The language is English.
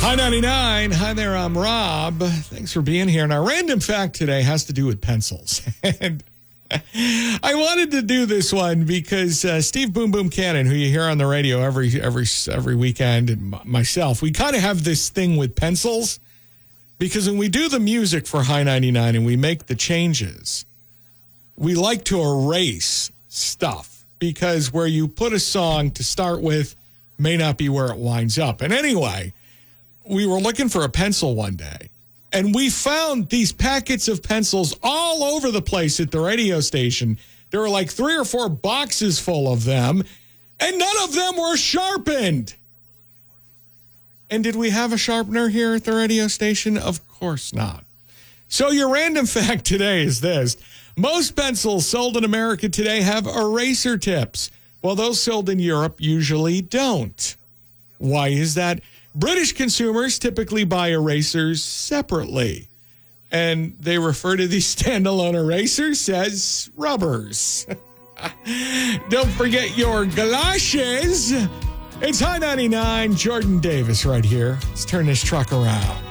Hi 99. Hi there, I'm Rob. Thanks for being here. And our random fact today has to do with pencils. And I wanted to do this one because Steve Boom Boom Cannon, who you hear on the radio every weekend, and myself, we kind of have this thing with pencils because when we do the music for High 99 and we make the changes, we like to erase stuff because where you put a song to start with may not be where it winds up. And anyway, we were looking for a pencil one day, and we found these packets of pencils all over the place at the radio station. There were like 3 or 4 boxes full of them, and none of them were sharpened. And did we have a sharpener here at the radio station? Of course not. So your random fact today is this. Most pencils sold in America today have eraser tips, while those sold in Europe usually don't. Why is that? British consumers typically buy erasers separately, and they refer to these standalone erasers as rubbers. Don't forget your galoshes. It's High 99, Jordan Davis right here. Let's turn this truck around.